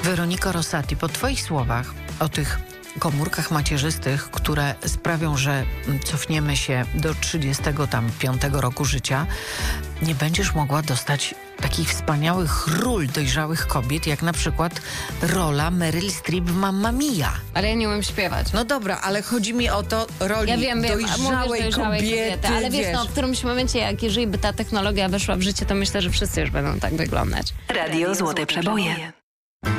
Weroniko Rosati, po twoich słowach o tych komórkach macierzystych, które sprawią, że cofniemy się do 35 roku życia, nie będziesz mogła dostać takich wspaniałych ról dojrzałych kobiet, jak na przykład rola Meryl Streep w Mamma Mia. Ale ja nie umiem śpiewać. No dobra, ale chodzi mi o to roli Ja wiem, dojrzałej kobiety, ale wiesz, no, w którymś momencie, jeżeli by ta technologia weszła w życie, to myślę, że wszyscy już będą tak wyglądać. Radio Złote Przeboje.